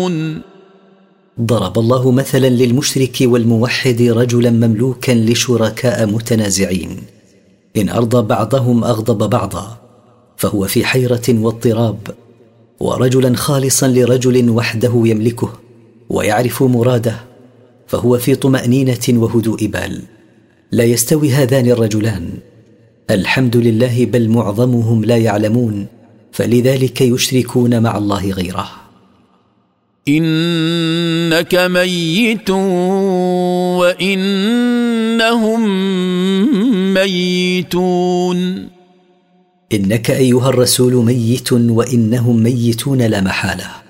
ضرب الله مثلا للمشرك والموحد رجلا مملوكا لشركاء متنازعين، إن أرضى بعضهم أغضب بعضا فهو في حيرة واضطراب، ورجلا خالصا لرجل وحده يملكه ويعرف مراده فهو في طمأنينة وهدوء بال. لا يستوي هذان الرجلان، الحمد لله، بل معظمهم لا يعلمون، فلذلك يشركون مع الله غيره. إنك ميت وإنهم ميتون. إنك أيها الرسول ميت وإنهم ميتون لا محالة.